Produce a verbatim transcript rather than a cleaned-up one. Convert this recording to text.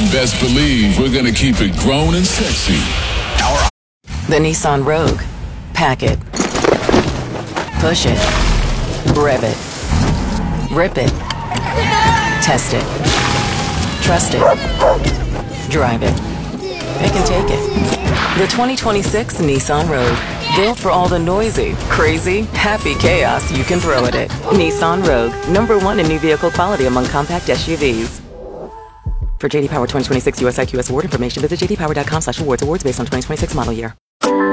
And best believe we're going to keep it grown and sexy. The Nissan Rogue. Pack it. Push it. Rev it. Rip it. Test it. Trust it. Drive it. It can take it. The twenty twenty-six Nissan Rogue. Built for all the noisy, crazy, happy chaos you can throw at it. Nissan Rogue. Number one in new vehicle quality among compact S U Vs. For J D Power twenty twenty-six U S I Q S award information, visit j d power dot com slash awards. Awards based on twenty twenty-six model year.